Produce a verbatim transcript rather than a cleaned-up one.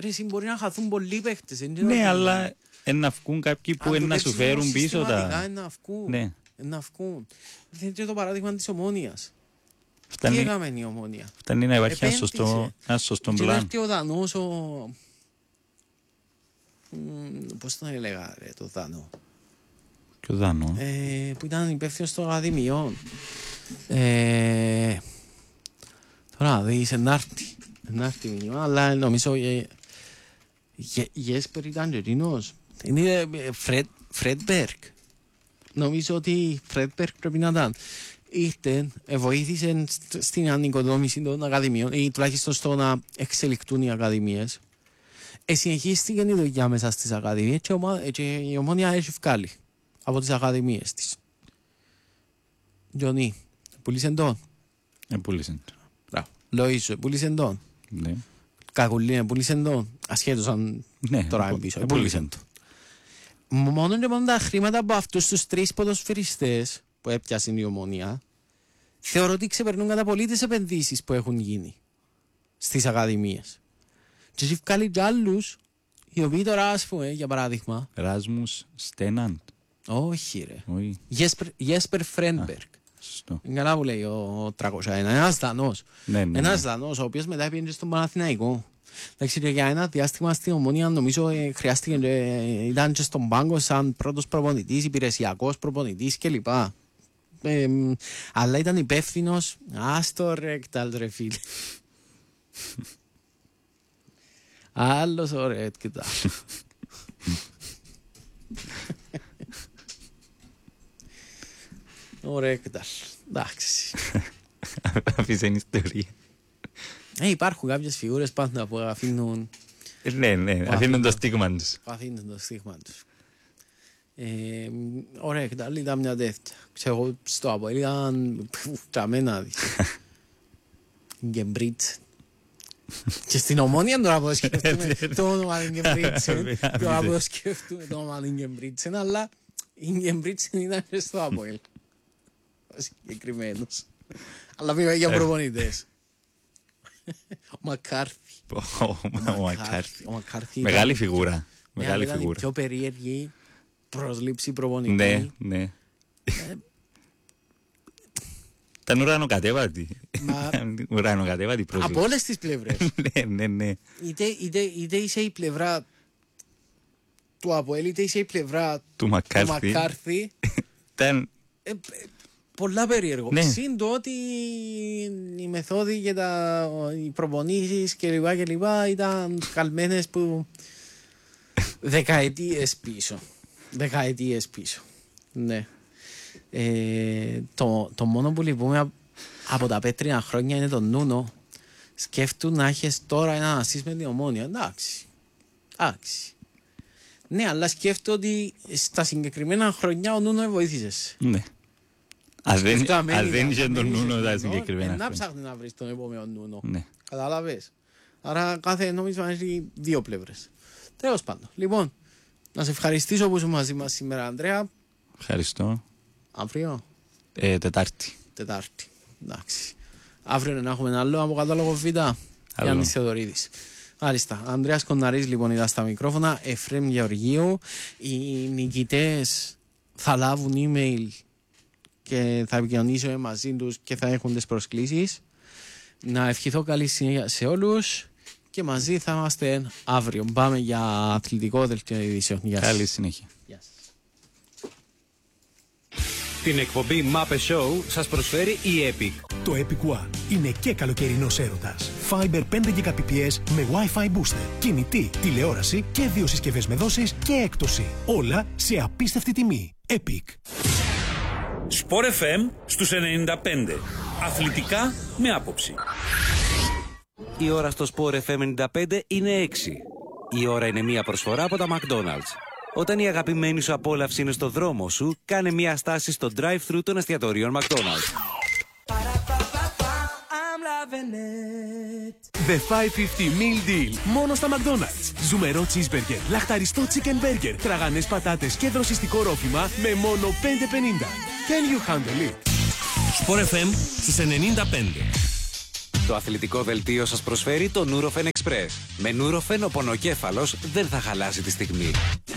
Πρέπει μπορεί να χαθούν πολλοί παίχτες. Ναι, αλλά να βγουν κάποιοι που να σου φέρουν πίσω τα... Να βγουν. Ναι. Να βγουν. Δεν είναι το παράδειγμα της Ομόνοιας. Τι έκαμε η Ομόνια. Φτάνει να υπάρχει ένα σωστό, ένα σωστό πλάνο. Και έρθει ο Δανός ο... Πώς τον έλεγα ρε το Δανό. Ποιο Δανό. Ε, που ήταν υπεύθυνος των Ακαδημιών. Ε, τώρα δεις ενάρτη. Ενάρτη μήνυμα, αλλά νομίζω Γέσπερ ήταν και εκείνος. Είναι Φρέντμπεργκ. Νομίζω ότι Φρέντμπεργκ πρέπει να ήταν. Ήρθε, βοήθησε στην ανοικοδόμηση των Ακαδημιών ή τουλάχιστον στο να εξελιχτούν οι Ακαδημίες. Ε, συνεχίστηκε η δουλειά μέσα στις Ακαδημίες και, ομα, και η Ομόνια έχει βγάλει από τις Ακαδημίες της. Τζονί, πουλήσεν τον. Ε, πουλήσεν τον. Λοΐσο, πουλήσεν τον. Ναι. Κακουλίνε, πουλήσεν τον. Ασχέτως αν ναι, τώρα είναι πίσω. Πουλήσεν τον. Μόνο και μόνο τα χρήματα από αυτούς τους τρεις ποδοσφαιριστές που έπιασε η Ομόνια, θεωρώ ότι ξεπερνούν κατά πολύ τις επενδύσεις που έχουν γίνει στις Ακαδημίες. Και έχει βγάλει και άλλους, οι οποίοι τώρα, ας πούμε, για παράδειγμα... Ράσμους Στέναντ. Όχι ρε. Όχι. Γέσπερ Φρέντμπεργκ. Σωστό. Είναι καλά που λέει ο τριακόσια ένα. Ένας Δανός. Ναι, ναι, Ένας ναι. Δανός, ο οποίος μετά πήγαινε στον Παναθηναϊκό. Εντάξει, και για ένα διάστημα στην Ομόνια νομίζω ε, χρειάστηκε, ε, ήταν και στον πάγκο σαν πρώτος προπονητής, υπηρεσιακός προπονητής κλπ. Ε, αλλά ήταν υπεύθυνος. Άστο ρε κτάλ ρε φίλε. Άλλος ο ρε κτάλ. Ωραία κτάλ. Εντάξει. Αφήσε την ιστορία. Ε, υπάρχουν κάποιες φιγούρες πάντα που αφήνουν... Ναι, ναι, αφήνουν το στίγμα τους. Αφήνουν το στίγμα τους. Ε, ωραία, κτάλ, ήταν μια τέτοια. Ξέρω, στο Αποέλ ήταν τραμμένα. Γκεμπρίτς. Και στην Ομόνια τώρα που σκέφτομαι το όνομα είναι Γκεμπρίτσεν. Τώρα που σκέφτομαι το όνομα είναι Γκεμπρίτσεν, αλλά η Γκεμπρίτσεν ήταν και στο Αποέλ. Συγκεκριμένος. Αλλά πήγα για προπονητές. Ο Μακάρθι. Ο Μακάρθι. Μεγάλη φιγούρα. Μεγάλη ήταν φιγούρα. η πιο περίεργη προσλήψη προπονητή. Ναι, ναι. Ήταν ουρανοκατέβατη. Ουρανοκατέβατη πρόσληψη. Από όλες τις πλευρές. Ναι, ναι, ναι. Είτε είσαι η πλευρά του Αποέλ, είτε είσαι η πλευρά του Μακάρθι. Ήταν... Πολλά περίεργο. Ναι. Συν το ότι οι μεθόδοι και τα, οι προπονήσεις και λοιπά και λοιπά ήταν καλμένες που δεκαετίες πίσω. Δεκαετίες πίσω. Ναι. Ε, το, το μόνο που λυπούμε από τα πέτρινα χρόνια είναι το Νούνο. Σκέφτου να έχεις τώρα ένα ασίστ με την Ομόνια. Εντάξει. Εντάξει. Ναι, αλλά σκέφτομαι ότι στα συγκεκριμένα χρόνια ο Νούνο βοήθησες. Ναι. Αν δεν είχε τον Νούνο τα συγκεκριμένα. Να ψάχνει να βρεις τον επόμενο Νούνο. Ναι. Καταλαβες. Άρα κάθε νόμισμα έχει δύο πλευρές. Τέλος πάντων. Λοιπόν, να σε ευχαριστήσω που είσαι μαζί μας σήμερα, Ανδρέα. Ευχαριστώ. Αύριο. Ε, Τετάρτη. Τετάρτη. Εντάξει. Αύριο να έχουμε ένα άλλο από κατάλογο Β. Γιάννης Θεοδωρίδης. Μάλιστα. Ανδρέας Κοναρής λοιπόν ήταν στα μικρόφωνα. Εφραίμ Γεωργίου. Οι νικητές θα λάβουν email και θα επικοινωνήσω μαζί τους και θα έχουν τις προσκλήσεις. Να ευχηθώ καλή συνέχεια σε όλους και μαζί θα είμαστε αύριο. Πάμε για αθλητικό δελτίο ειδήσεων. Καλή συνέχεια. Γεια σας. Την εκπομπή Muppet Show σας προσφέρει η Epic. Το Epic One είναι και καλοκαιρινός έρωτας. Fiber πέντε γιγαμπιτ με Wi-Fi booster, κινητή, τηλεόραση και δύο συσκευές με δόσεις και έκπτωση. Όλα σε απίστευτη τιμή. Epic. Sport εφ εμ στους ενενήντα πέντε. Αθλητικά με άποψη. Η ώρα στο Sport εφ εμ ενενήντα πέντε είναι έξι. Η ώρα είναι μία προσφορά από τα McDonald's. Όταν η αγαπημένη σου απόλαυση είναι στο δρόμο σου, κάνε μία στάση στο drive-thru των εστιατορίων McDonald's. The πεντακόσια πενήντα Meal Deal. Μόνο στα McDonald's. Ζουμερό cheeseburger, λαχταριστό chicken burger, τραγανές πατάτες και δροσιστικό ρόφημα με μόνο πέντε πενήντα. Can you handle it? Sport εφ εμ στους ενενήντα πέντε. Το αθλητικό δελτίο σας προσφέρει το Nurofen Express. Με Nurofen ο πονοκέφαλος δεν θα χαλάσει τη στιγμή.